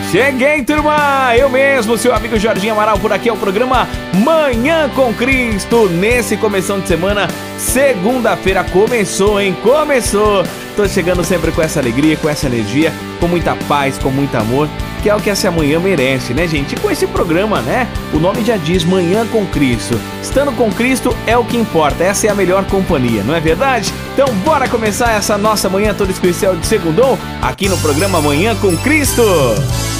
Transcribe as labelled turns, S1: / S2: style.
S1: Cheguei, turma! Eu mesmo, seu amigo Jorginho Amaral, por aqui é o programa Manhã com Cristo. Nesse começão de semana, segunda-feira começou, hein? Começou! Tô chegando sempre com essa alegria, com essa energia, com muita paz, com muito amor, que é o que essa manhã merece, né, gente? E com esse programa, né? O nome já diz Manhã com Cristo. Estando com Cristo é o que importa, essa é a melhor companhia, não é verdade? Então bora começar essa nossa manhã toda especial de segundão aqui no programa Manhã com Cristo.